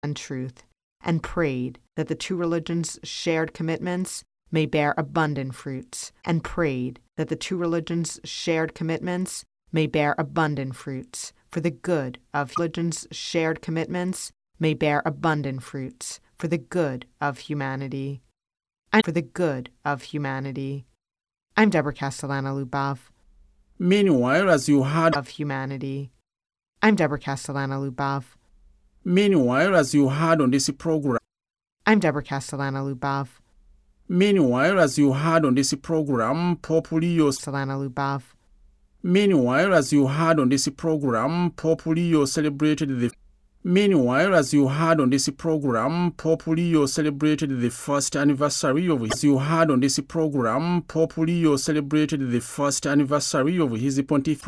and truth, and prayed that the two religions' shared commitments may bear abundant fruits, and prayed that the two religions' shared commitments may bear abundant fruits, for the good of religions' shared commitments may bear abundant fruits, for the good of humanity. And for the good of humanity. I'm Deborah Castellana-Lubov. Meanwhile, as you heard of humanity. I'm Deborah Castellana-Lubov. Meanwhile, as you heard on this program. I'm Deborah Castellana-Lubov. Meanwhile, as you heard on this program, Pope Leo Castellana-Lubov. Meanwhile, as you heard on this program, Pope Leo celebrated the Meanwhile, as you heard on this program, Pope Leo celebrated the first anniversary of his Pope Leo celebrated the first anniversary of his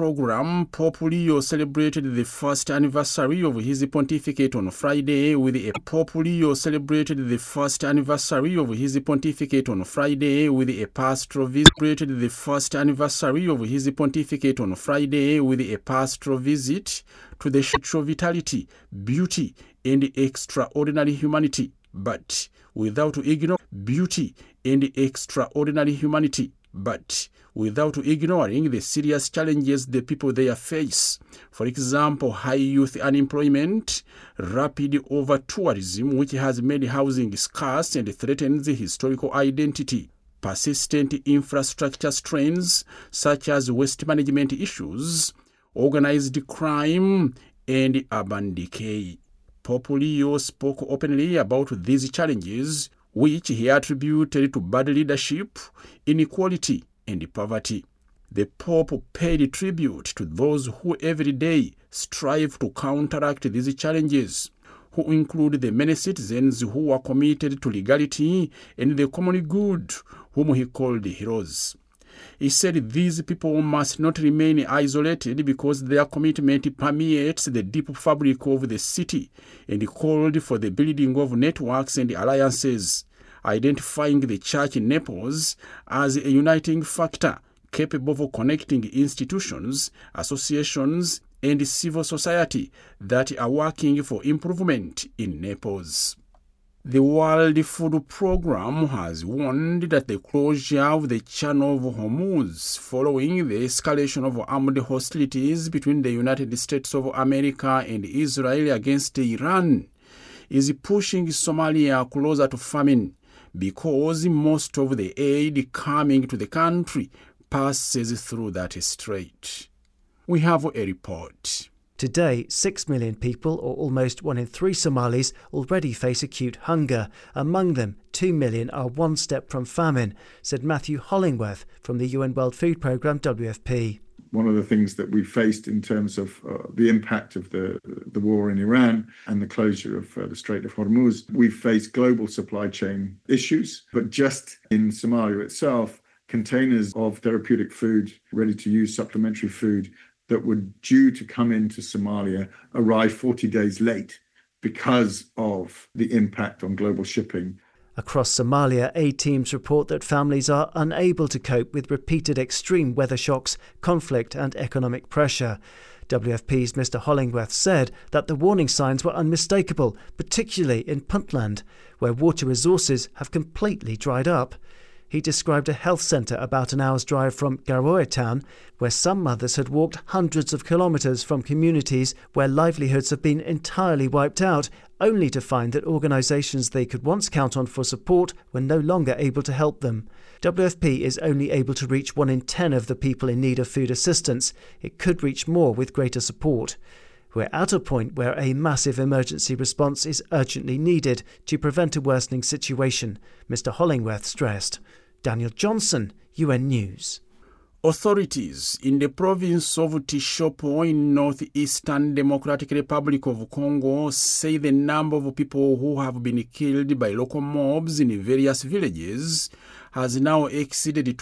Pope Leo celebrated the first anniversary of his pontificate on Friday with a Pope Leo celebrated the first anniversary of his pontificate on Friday with a pastoral visit. Celebrated the first anniversary of his pontificate on Friday with a pastoral visit to the church of vitality, beauty, and extraordinary humanity, but without ignoring beauty and extraordinary humanity, but without ignoring the serious challenges the people there face. For example, high youth unemployment, rapid over-tourism, which has made housing scarce and threatens historical identity, persistent infrastructure strains such as waste management issues, organized crime, and urban decay. Pope Leo spoke openly about these challenges, which he attributed to bad leadership, inequality, and poverty. The Pope paid tribute to those who every day strive to counteract these challenges, who include the many citizens who are committed to legality and the common good, whom he called heroes. He said these people must not remain isolated because their commitment permeates the deep fabric of the city, and he called for the building of networks and alliances, identifying the church in Naples as a uniting factor capable of connecting institutions, associations, and civil society that are working for improvement in Naples. The World Food Programme has warned that the closure of the Channel of Hormuz following the escalation of armed hostilities between the United States of America and Israel against Iran is pushing Somalia closer to famine because most of the aid coming to the country passes through that strait. We have a report. Today, 6 million people, or almost 1 in 3 Somalis, already face acute hunger. Among them, 2 million are one step from famine, said Matthew Hollingworth from the UN World Food Programme, WFP. One of the things that we faced in terms of the impact of the war in Iran and the closure of the Strait of Hormuz, we faced global supply chain issues. But just in Somalia itself, containers of therapeutic food, ready-to-use supplementary food, that were due to come into Somalia arrived 40 days late because of the impact on global shipping. Across Somalia, aid teams report that families are unable to cope with repeated extreme weather shocks, conflict and economic pressure. WFP's Mr. Hollingworth said that the warning signs were unmistakable, particularly in Puntland, where water resources have completely dried up. He described a health centre about an hour's drive from Garowe town, where some mothers had walked hundreds of kilometres from communities where livelihoods have been entirely wiped out, only to find that organisations they could once count on for support were no longer able to help them. WFP is only able to reach 1 in 10 of the people in need of food assistance. It could reach more with greater support. We're at a point where a massive emergency response is urgently needed to prevent a worsening situation, Mr. Hollingworth stressed. Daniel Johnson, UN News. Authorities in the province of Tishopo in northeastern Democratic Republic of Congo say the number of people who have been killed by local mobs in various villages has now exceeded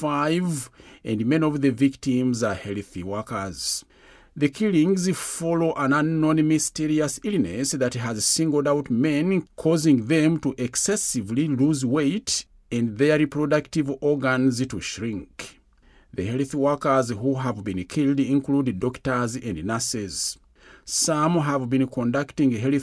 25, and many of the victims are health workers. The killings follow an unknown mysterious illness that has singled out men, causing them to excessively lose weight and their reproductive organs to shrink. The health workers who have been killed include doctors and nurses. Some have been conducting health